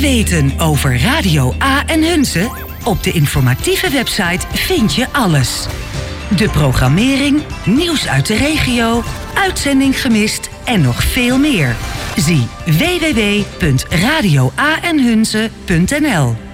weten over Radio A en Hunze? Op de informatieve website vind je alles. De programmering, nieuws uit de regio, uitzending gemist en nog veel meer. Zie www.radioaenhunze.nl.